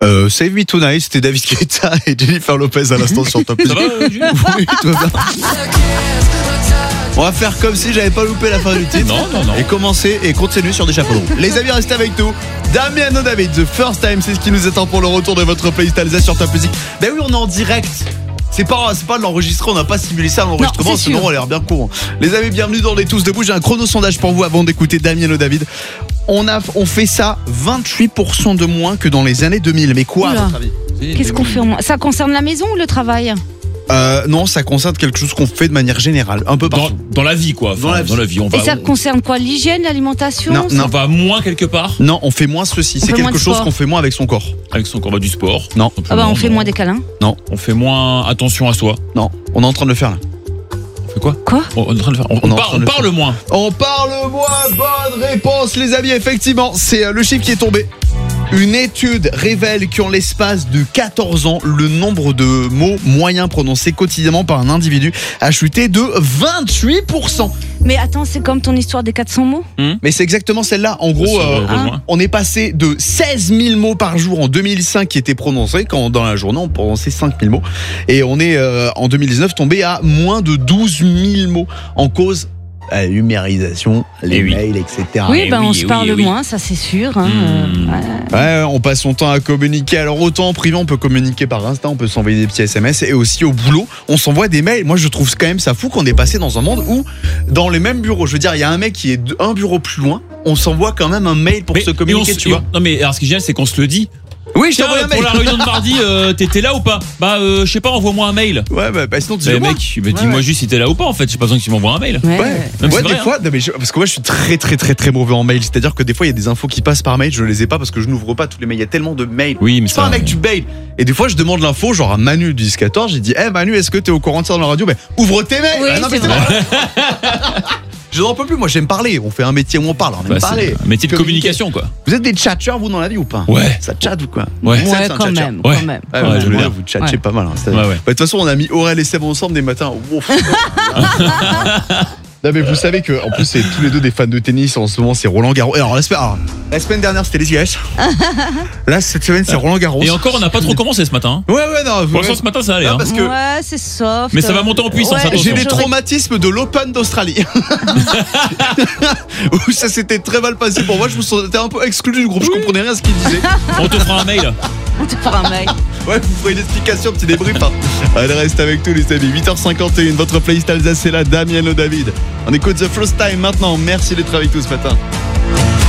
Save Me Tonight, c'était David Guetta et Jennifer Lopez à l'instant sur Top Music. Ça va, Jules? Oui, tout va bien. On va faire comme si j'avais pas loupé la fin du titre. Non. Et commencer et continuer sur des chapeaux longs. Les amis, restez avec nous. Damien David, The First Time, c'est ce qui nous attend pour le retour de votre playlist Alsace sur Top Music. Ben oui, on est en direct. C'est pas de l'enregistrer, on n'a pas simulé ça à l'enregistrement, Non, c'est sinon sûr. on a l'air bien con. Les amis, bienvenue dans les Tous Debout. J'ai un chrono-sondage pour vous avant d'écouter Damien David. On fait ça 28% de moins que dans les années 2000. Mais quoi, Oula. à votre avis? Qu'est-ce qu'on fait en moins? Ça concerne la maison ou le travail? Non, ça concerne quelque chose qu'on fait de manière générale, un peu partout. Dans la vie, quoi. Dans la vie. On Et va, ça concerne quoi? L'hygiène, l'alimentation? Non, on va moins quelque part Non, on fait moins ceci. C'est fait moins quelque de chose sport. qu'on fait moins avec son corps. avec son combat du sport. Non. Ah bah on fait moins des câlins. On fait moins attention à soi. Non, on est en train de le faire là. On fait quoi? Quoi? On est en train de le faire. On est en train de On le parle moins. On parle moins. Bonne réponse, les amis. Effectivement, c'est le chiffre qui est tombé. Une étude révèle qu'en l'espace de 14 ans, le nombre de mots moyens prononcés quotidiennement par un individu a chuté de 28%. Mais attends, c'est comme ton histoire des 400 mots? Mais c'est exactement celle-là. En gros, on est passé de 16 000 mots par jour en 2005 qui étaient prononcés, quand dans la journée on prononçait 5 000 mots. Et on est en 2019 tombé à moins de 12 000 mots en cause. La numérisation, les mails, etc. Oui, on se parle moins, ça c'est sûr. Hein, Ouais, on passe son temps à communiquer. Alors autant en privé, on peut communiquer par Insta, on peut s'envoyer des petits SMS, et aussi au boulot, on s'envoie des mails. Moi, je trouve quand même ça fou qu'on est passé dans un monde où, dans les mêmes bureaux, je veux dire, il y a un mec qui est un bureau plus loin, on s'envoie quand même un mail pour se communiquer, tu vois. Non, mais alors ce qui est génial, c'est qu'on se le dit. Oui, je Tiens, t'envoie un mail. pour la réunion de mardi, t'étais là ou pas? Je sais pas, envoie-moi un mail. Ouais, bah sinon tu Mais le vois. mec, dis-moi juste si t'es là ou pas en fait. J'ai pas besoin que tu m'envoies un mail. Ouais. Ouais, Même ouais c'est des vrai, fois, non, mais parce que moi je suis très mauvais en mail. C'est-à-dire que des fois il y a des infos qui passent par mail, je les ai pas parce que je n'ouvre pas tous les mails. Il y a tellement de mails. Oui, mais Je suis pas un mec du mail. Et des fois je demande l'info, genre à Manu du 10-14, j'ai dit, Manu, est-ce que t'es au courant de ça dans la radio? Ouvre tes mails. Oui, Non, mais c'est vrai. Je n'en peux plus, moi j'aime parler. On fait un métier où on parle, on aime parler. Un métier de communication quoi. Vous êtes des tchatcheurs vous dans la vie ou pas? Ouais. Ça chatte ou quoi? Ouais. Vous êtes Ouais, un quand tchatcheur. même, Ouais. quand même. Ouais, Ouais, je veux ouais. dire, vous tchatchez Ouais. pas mal. Hein, Ouais. De toute façon, on a mis Aurel et Seb ensemble des matins. Ouf. Non, mais vous savez que en plus c'est tous les deux des fans de tennis. En ce moment c'est Roland Garros. Alors la semaine dernière c'était les US. Là cette semaine c'est Roland Garros. Et encore, on n'a pas trop commencé ce matin. Ouais non. Pour l'instant, ce matin, ça allait. Non, parce que Ouais, c'est soft. Mais ça va monter en puissance, attention. j'ai des j'aurais- traumatismes de l'Open d'Australie. Où ça s'était très mal passé pour moi. Je me sentais un peu exclu du groupe. Je comprenais rien à ce qu'il disait. On te fera un mail. On te fera un mail. Ouais, vous ferez une explication, petit débrief. Hein. Allez, reste avec nous, les amis. 8h51, votre playlist Alsace, c'est là, Damien David. On écoute The First Time maintenant. Merci d'être avec nous ce matin.